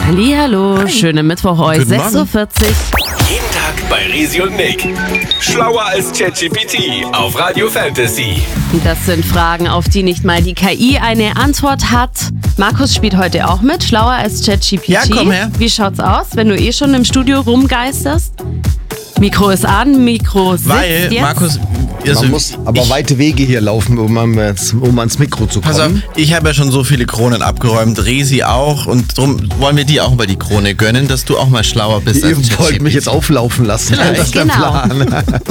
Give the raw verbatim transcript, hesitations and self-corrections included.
Hallihallo, schönen Mittwoch euch, Guten sechs Uhr vierzig. Jeden Tag bei Resi und Nick. Schlauer als ChatGPT auf Radio Fantasy. Das sind Fragen, auf die nicht mal die K I eine Antwort hat. Markus spielt heute auch mit, schlauer als ChatGPT. Ja, komm her. Wie schaut's aus, wenn du eh schon im Studio rumgeisterst? Mikro ist an, Mikro sitzt Weil, jetzt. Markus, also Man muss aber ich, weite Wege hier laufen, um, um, jetzt- um ans Mikro zu pass auf, kommen. ich habe ja schon so viele Kronen abgeräumt, Resi auch, und darum wollen wir dir auch mal die Krone gönnen, dass du auch mal schlauer bist Ihr als wollt mich ChatGPT. jetzt auflaufen lassen. Vielleicht. Das ist der Genau. Plan.